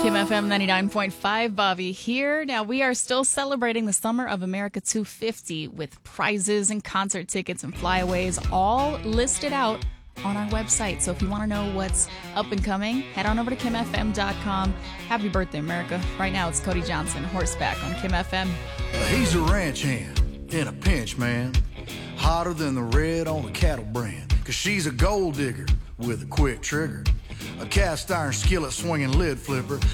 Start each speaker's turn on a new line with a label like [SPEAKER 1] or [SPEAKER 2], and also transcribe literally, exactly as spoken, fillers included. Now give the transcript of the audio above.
[SPEAKER 1] Kim F M ninety-nine point five, Bobby here. Now, we are still celebrating the Summer of America two fifty with prizes and concert tickets and flyaways all listed out on our website. So if you want to know what's up and coming, head on over to kim f m dot com. Happy birthday, America. Right now, it's Cody Johnson, Horseback on Kim F M.
[SPEAKER 2] He's a ranch hand in a pinch, man. Hotter than the red on a cattle brand. Cause she's a gold digger with a quick trigger. A cast iron skillet swinging lid flipper.